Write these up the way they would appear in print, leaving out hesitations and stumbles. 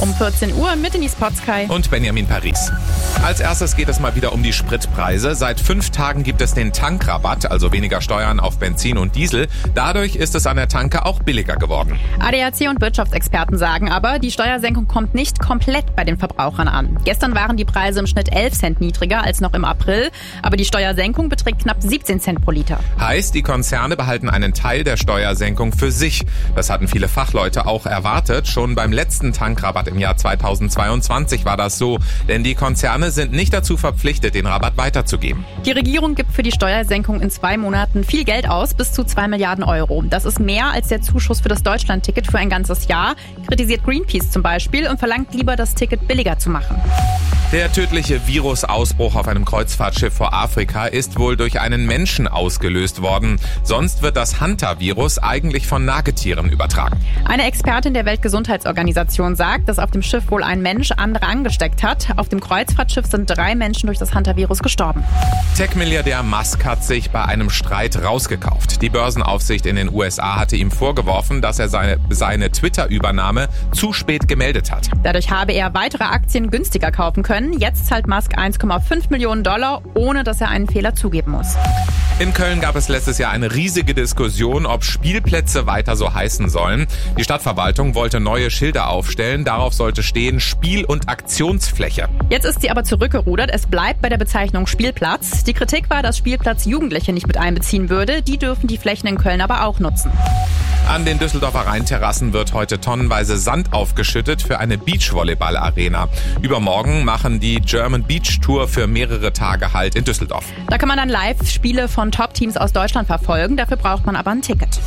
Um 14 Uhr mit Denise Potzkei und Benjamin Paris. Als erstes geht es mal wieder um die Spritpreise. Seit 5 Tagen gibt es den Tankrabatt, also weniger Steuern auf Benzin und Diesel. Dadurch ist es an der Tanke auch billiger geworden. ADAC und Wirtschaftsexperten sagen aber, die Steuersenkung kommt nicht komplett bei den Verbrauchern an. Gestern waren die Preise im Schnitt 11 Cent niedriger als noch im April, aber die Steuersenkung beträgt knapp 17 Cent pro Liter. Heißt, die Konzerne behalten einen Teil der Steuersenkung für sich. Das hatten viele Fachleute auch erwartet. Schon beim letzten Tankrabatt im Jahr 2022 war das so, denn die Konzerne sind nicht dazu verpflichtet, den Rabatt weiterzugeben. Die Regierung gibt für die Steuersenkung in 2 Monaten viel Geld aus, bis zu 2 Milliarden Euro. Das ist mehr als der Zuschuss für das Deutschland-Ticket für ein ganzes Jahr, kritisiert Greenpeace zum Beispiel und verlangt lieber, das Ticket billiger zu machen. Der tödliche Virusausbruch auf einem Kreuzfahrtschiff vor Afrika ist wohl durch einen Menschen ausgelöst worden. Sonst wird das Hantavirus eigentlich von Nagetieren übertragen. Eine Expertin der Weltgesundheitsorganisation sagt, dass auf dem Schiff wohl ein Mensch andere angesteckt hat. Auf dem Kreuzfahrtschiff sind 3 Menschen durch das Hantavirus gestorben. Tech-Milliardär Musk hat sich bei einem Streit rausgekauft. Die Börsenaufsicht in den USA hatte ihm vorgeworfen, dass er seine Twitter-Übernahme zu spät gemeldet hat. Dadurch habe er weitere Aktien günstiger kaufen können. Jetzt zahlt Musk $1,5 Millionen, ohne dass er einen Fehler zugeben muss. In Köln gab es letztes Jahr eine riesige Diskussion, ob Spielplätze weiter so heißen sollen. Die Stadtverwaltung wollte neue Schilder aufstellen. Darauf sollte stehen Spiel- und Aktionsfläche. Jetzt ist sie aber zurückgerudert. Es bleibt bei der Bezeichnung Spielplatz. Die Kritik war, dass Spielplatz Jugendliche nicht mit einbeziehen würde. Die dürfen die Flächen in Köln aber auch nutzen. An den Düsseldorfer Rheinterrassen wird heute tonnenweise Sand aufgeschüttet für eine Beachvolleyball-Arena. Übermorgen machen die German Beach Tour für mehrere Tage Halt in Düsseldorf. Da kann man dann live Spiele von Top-Teams aus Deutschland verfolgen. Dafür braucht man aber ein Ticket.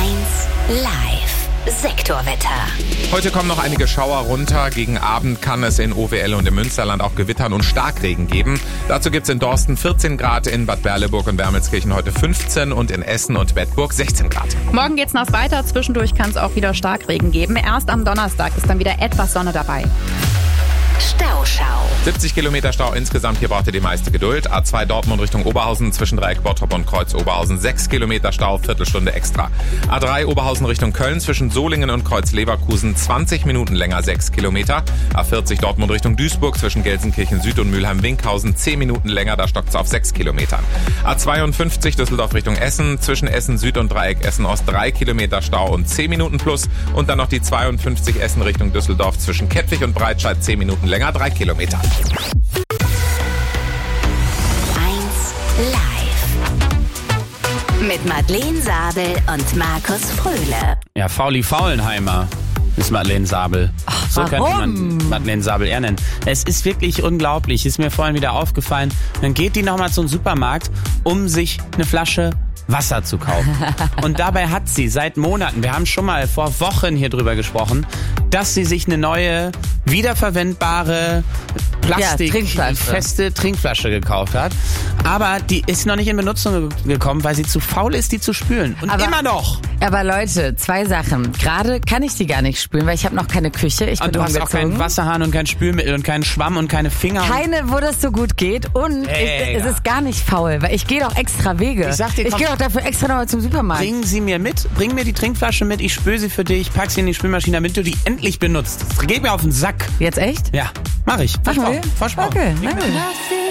1 Live Sektorwetter. Heute kommen noch einige Schauer runter. Gegen Abend kann es in OWL und im Münsterland auch Gewittern und Starkregen geben. Dazu gibt es in Dorsten 14 Grad, in Bad Berleburg und Wermelskirchen heute 15 und in Essen und Bedburg 16 Grad. Morgen geht's nass weiter. Zwischendurch kann es auch wieder Starkregen geben. Erst am Donnerstag ist dann wieder etwas Sonne dabei. Stauschau. 70 Kilometer Stau insgesamt, hier braucht ihr die meiste Geduld. A2 Dortmund Richtung Oberhausen, zwischen Dreieck Bottrop und Kreuz Oberhausen 6 Kilometer Stau, Viertelstunde extra. A3 Oberhausen Richtung Köln, zwischen Solingen und Kreuz Leverkusen 20 Minuten länger, 6 Kilometer. A40 Dortmund Richtung Duisburg, zwischen Gelsenkirchen Süd und Mülheim-Winkhausen 10 Minuten länger, da stockt es auf 6 Kilometern. A52 Düsseldorf Richtung Essen, zwischen Essen Süd und Dreieck Essen Ost 3 Kilometer Stau und 10 Minuten plus. Und dann noch die 52 Essen Richtung Düsseldorf, zwischen Kettwig und Breitscheid 10 Minuten länger, 3 Kilometer. 1 Live. Mit Madeleine Sabel und Markus Fröhle. Ja, Fauli Faulenheimer ist Madeleine Sabel. Ach, so könnte warum? man Madeleine Sabel eher nennen. Es ist wirklich unglaublich, ist mir vorhin wieder aufgefallen. Dann geht die nochmal zum Supermarkt, um sich eine Flasche Wasser zu kaufen. Und dabei hat sie seit Monaten, wir haben schon mal vor Wochen hier drüber gesprochen, dass sie sich eine neue, wiederverwendbare, plastikfeste Trinkflasche gekauft hat. Aber die ist noch nicht in Benutzung gekommen, weil sie zu faul ist, die zu spülen. Und Aber- immer noch. Aber Leute, 2 Sachen. Gerade kann ich die gar nicht spülen, weil ich habe noch keine Küche. Ich bin Und du hast auch umgezogen. keinen Wasserhahn und kein Spülmittel und keinen Schwamm und keine Finger. Keine, wo das so gut geht. Und es ist gar nicht faul, weil ich gehe doch extra Wege. Ich sag dir, komm, gehe doch dafür extra nochmal zum Supermarkt. Bring sie mir mit, bring mir die Trinkflasche mit, ich spüle sie für dich, pack sie in die Spülmaschine, damit du die endlich benutzt. Das geht mir auf den Sack. Jetzt echt? Ja, mach ich. Machen wir? Versprochen. Okay, Bring na mir- gut.